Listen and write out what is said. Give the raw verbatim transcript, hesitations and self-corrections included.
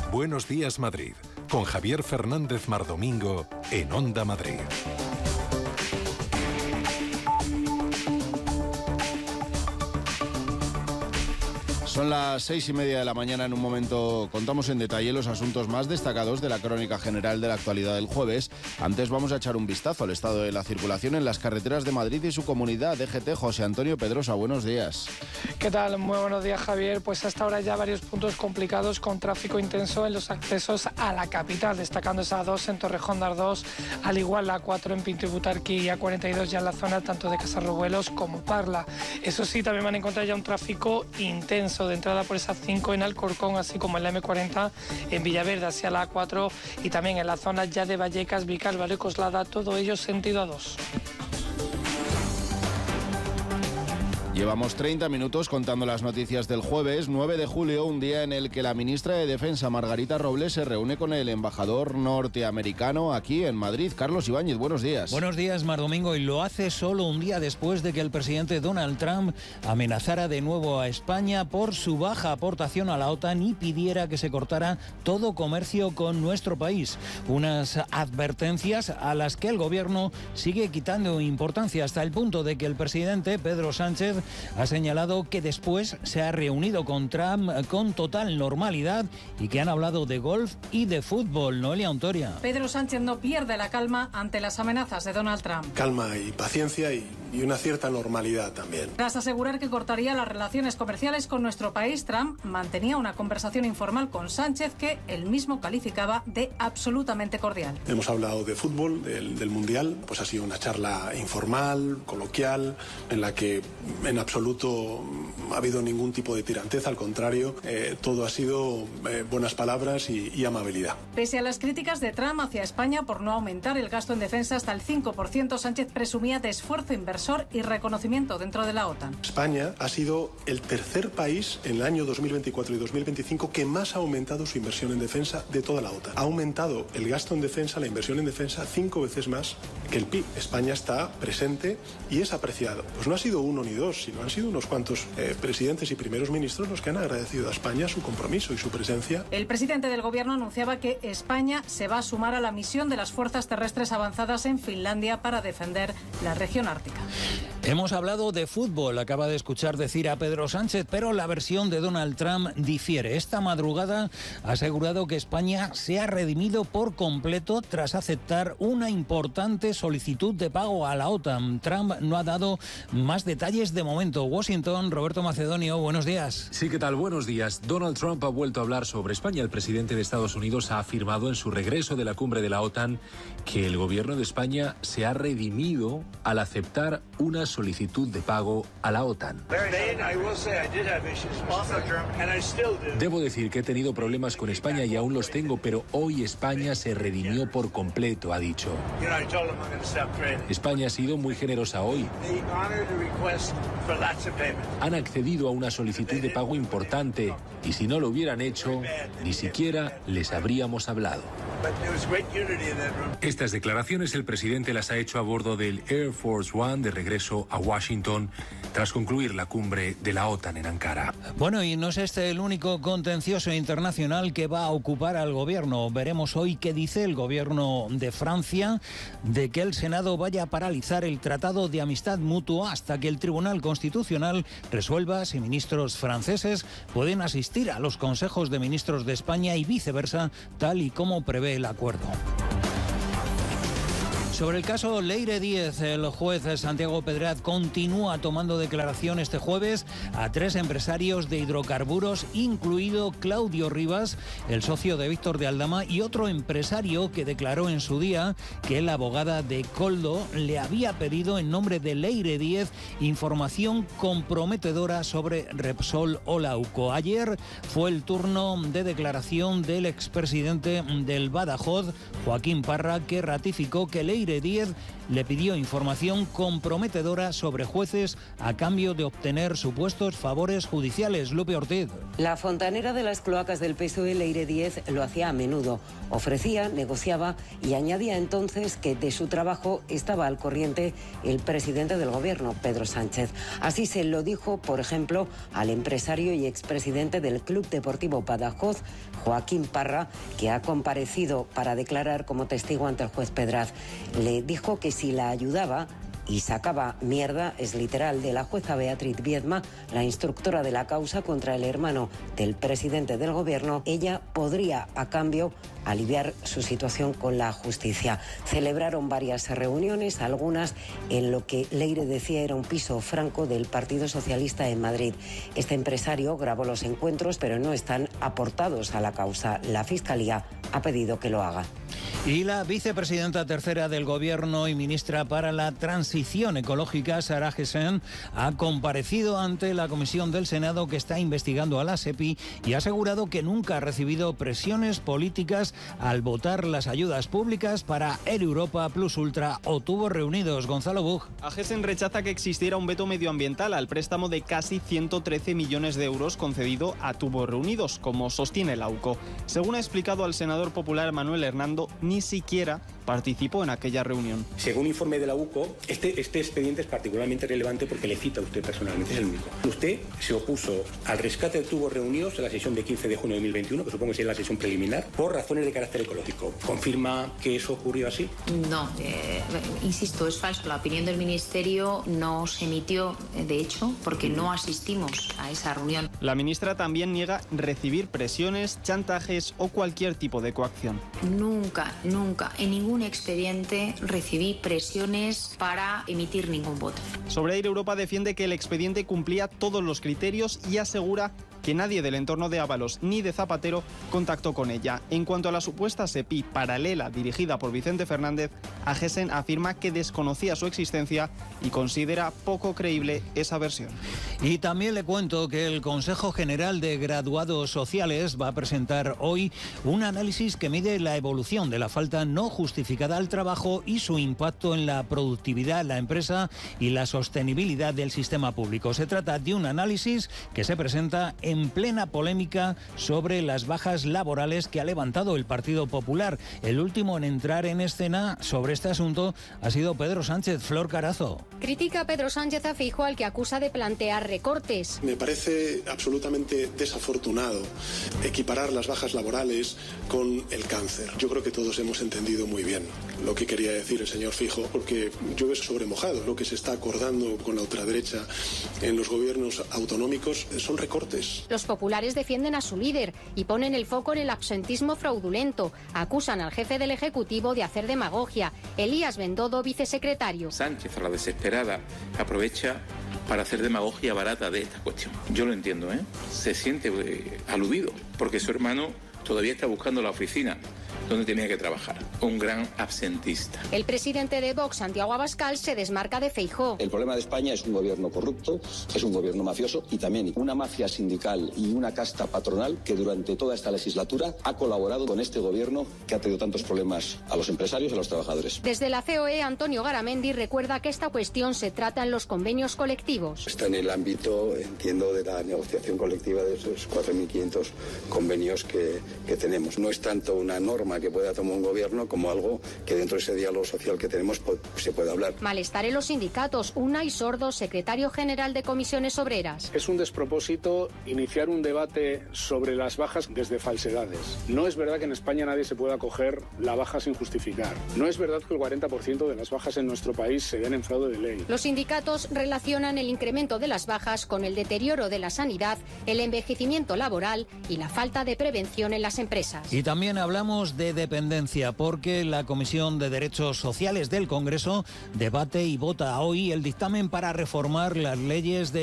Buenos Días Madrid, con Javier Fernández Mardomingo en Onda Madrid. Son las seis y media de la mañana. En un momento contamos en detalle los asuntos más destacados de la crónica general de la actualidad del jueves. Antes vamos a echar un vistazo al estado de la circulación en las carreteras de Madrid y su comunidad. D G T, José Antonio Pedrosa, buenos días. ¿Qué tal? Muy buenos días, Javier. Pues hasta ahora ya varios puntos complicados con tráfico intenso en los accesos a la capital, destacando esa A dos en Torrejón de Ardoz, al igual la A cuatro en Pinto y Butarque y A cuarenta y dos ya en la zona tanto de Casarrubuelos como Parla. Eso sí, también van a encontrar ya un tráfico intenso de entrada por esa cinco en Alcorcón, así como en la eme cuarenta en Villaverde hacia la A cuatro y también en la zona ya de Vallecas, Vicálvaro y Coslada, todo ello sentido A dos. Llevamos treinta minutos contando las noticias del jueves nueve de julio, un día en el que la ministra de Defensa, Margarita Robles, se reúne con el embajador norteamericano aquí en Madrid. Carlos Ibáñez, buenos días. Buenos días, Mar Domingo, y lo hace solo un día después de que el presidente Donald Trump amenazara de nuevo a España por su baja aportación a la OTAN y pidiera que se cortara todo comercio con nuestro país. Unas advertencias a las que el gobierno sigue quitando importancia hasta el punto de que el presidente Pedro Sánchez ha señalado que después se ha reunido con Trump con total normalidad y que han hablado de golf y de fútbol. Noelia Ontoria. Pedro Sánchez no pierde la calma ante las amenazas de Donald Trump. Calma y paciencia y, y una cierta normalidad también. Tras asegurar que cortaría las relaciones comerciales con nuestro país, Trump mantenía una conversación informal con Sánchez que él mismo calificaba de absolutamente cordial. Hemos hablado de fútbol, del, del Mundial, pues ha sido una charla informal, coloquial, en la que en absoluto ha habido ningún tipo de tiranteza, al contrario, eh, todo ha sido eh, buenas palabras y, y amabilidad. Pese a las críticas de Trump hacia España por no aumentar el gasto en defensa hasta el cinco por ciento, Sánchez presumía de esfuerzo inversor y reconocimiento dentro de la OTAN. España ha sido el tercer país en el año dos mil veinticuatro y dos mil veinticinco que más ha aumentado su inversión en defensa de toda la OTAN. Ha aumentado el gasto en defensa, la inversión en defensa, cinco veces más que el P I B. España está presente y es apreciado. Pues no ha sido uno ni dos, sino han sido unos cuantos eh, presidentes y primeros ministros los que han agradecido a España su compromiso y su presencia. El presidente del gobierno anunciaba que España se va a sumar a la misión de las fuerzas terrestres avanzadas en Finlandia para defender la región ártica. Hemos hablado de fútbol, acaba de escuchar decir a Pedro Sánchez, pero la versión de Donald Trump difiere. Esta madrugada ha asegurado que España se ha redimido por completo tras aceptar una importante solicitud de pago a la OTAN. Trump no ha dado más detalles de momento. Washington, Roberto Macedonio, buenos días. Sí, ¿qué tal? Buenos días. Donald Trump ha vuelto a hablar sobre España. El presidente de Estados Unidos ha afirmado en su regreso de la cumbre de la OTAN que el gobierno de España se ha redimido al aceptar una solicitud de pago a la OTAN. Debo decir que he tenido problemas con España y aún los tengo, pero hoy España se redimió por completo, ha dicho. España ha sido muy generosa hoy. Han accedido a una solicitud de pago importante y si no lo hubieran hecho, ni siquiera les habríamos hablado. Estas declaraciones el presidente las ha hecho a bordo del Air Force One de regreso a Washington tras concluir la cumbre de la OTAN en Ankara. Bueno, y no es este el único contencioso internacional que va a ocupar al gobierno. Veremos hoy qué dice el gobierno de Francia de que el Senado vaya a paralizar el Tratado de Amistad Mutua hasta que el Tribunal Constitucional resuelva si ministros franceses pueden asistir a los consejos de ministros de España y viceversa, tal y como prevé el acuerdo. Sobre el caso Leire Díez, el juez Santiago Pedraz continúa tomando declaración este jueves a tres empresarios de hidrocarburos, incluido Claudio Rivas, el socio de Víctor de Aldama, y otro empresario que declaró en su día que la abogada de Koldo le había pedido en nombre de Leire Díez información comprometedora sobre Repsol Olauco. Ayer fue el turno de declaración del expresidente del Badajoz, Joaquín Parra, que ratificó que Leire Leire Díez le pidió información comprometedora sobre jueces a cambio de obtener supuestos favores judiciales. Lupe Ortiz. La fontanera de las cloacas del P S O E, Leire Díez, lo hacía a menudo. Ofrecía, negociaba y añadía entonces que de su trabajo estaba al corriente el presidente del gobierno, Pedro Sánchez. Así se lo dijo, por ejemplo, al empresario y expresidente del Club Deportivo Badajoz, Joaquín Parra, que ha comparecido para declarar como testigo ante el juez Pedraz. Le dijo que si la ayudaba y sacaba mierda, es literal, de la jueza Beatriz Viedma, la instructora de la causa contra el hermano del presidente del gobierno, ella podría, a cambio, aliviar su situación con la justicia. Celebraron varias reuniones, algunas en lo que Leire decía era un piso franco del Partido Socialista en Madrid. Este empresario grabó los encuentros, pero no están aportados a la causa. La Fiscalía ha pedido que lo haga. Y la vicepresidenta tercera del Gobierno y ministra para la Transición Ecológica, Sara Gessen, ha comparecido ante la Comisión del Senado que está investigando a la SEPI y ha asegurado que nunca ha recibido presiones políticas al votar las ayudas públicas para Air Europa Plus Ultra o tubos reunidos. Gonzalo Bug. A Gessen rechaza que existiera un veto medioambiental al préstamo de casi ciento trece millones de euros concedido a tubos reunidos, como sostiene la U C O. Según ha explicado al senador popular Manuel Hernando, ni siquiera participó en aquella reunión. Según informe de la U C O, este, este expediente es particularmente relevante porque le cita a usted personalmente, es el único. Usted se opuso al rescate de tubos reunidos en la sesión de quince de junio de dos mil veintiuno, que supongo que es la sesión preliminar, por razones de carácter ecológico. ¿Confirma que eso ocurrió así? No, eh, insisto, es falso. La opinión del Ministerio no se emitió, de hecho, porque no asistimos a esa reunión. La ministra también niega recibir presiones, chantajes o cualquier tipo de coacción. Nunca, nunca, en ningún expediente recibí presiones para emitir ningún voto. Sobre Air Europa defiende que el expediente cumplía todos los criterios y asegura que nadie del entorno de Ábalos ni de Zapatero contactó con ella. En cuanto a la supuesta SEPI paralela dirigida por Vicente Fernández, a Gessen afirma que desconocía su existencia y considera poco creíble esa versión. Y también le cuento que el Consejo General de Graduados Sociales va a presentar hoy un análisis que mide la evolución de la falta no justificada al trabajo y su impacto en la productividad, la empresa y la sostenibilidad del sistema público. Se trata de un análisis que se presenta en plena polémica sobre las bajas laborales que ha levantado el Partido Popular. El último en entrar en escena sobre este asunto ha sido Pedro Sánchez. Flor Carazo. Critica Pedro Sánchez a Feijóo, al que acusa de plantear recortes. Me parece absolutamente desafortunado equiparar las bajas laborales con el cáncer. Yo creo que todos hemos entendido muy bien lo que quería decir el señor Feijóo, porque llueve sobre mojado. Lo que se está acordando con la ultraderecha en los gobiernos autonómicos son recortes. Los populares defienden a su líder y ponen el foco en el absentismo fraudulento. Acusan al jefe del Ejecutivo de hacer demagogia. Elías Bendodo, vicesecretario. Sánchez, a la desesperada, aprovecha para hacer demagogia barata de esta cuestión. Yo lo entiendo, ¿eh? Se siente eh, aludido, porque su hermano todavía está buscando la oficina donde tenía que trabajar. Un gran absentista. El presidente de Vox, Santiago Abascal, se desmarca de Feijóo. El problema de España es un gobierno corrupto, es un gobierno mafioso y también una mafia sindical y una casta patronal que durante toda esta legislatura ha colaborado con este gobierno que ha traído tantos problemas a los empresarios y a los trabajadores. Desde la C O E, Antonio Garamendi recuerda que esta cuestión se trata en los convenios colectivos. Está en el ámbito, entiendo, de la negociación colectiva de esos cuatro mil quinientos convenios que, que tenemos. No es tanto una norma que pueda tomar un gobierno como algo que dentro de ese diálogo social que tenemos se puede hablar. Malestar en los sindicatos. Unai Sordo, secretario general de Comisiones Obreras. Es un despropósito iniciar un debate sobre las bajas desde falsedades. No es verdad que en España nadie se pueda coger la baja sin justificar. No es verdad que el cuarenta por ciento de las bajas en nuestro país se den en fraude de ley. Los sindicatos relacionan el incremento de las bajas con el deterioro de la sanidad, el envejecimiento laboral y la falta de prevención en las empresas. Y también hablamos de dependencia, porque la Comisión de Derechos Sociales del Congreso debate y vota hoy el dictamen para reformar las leyes de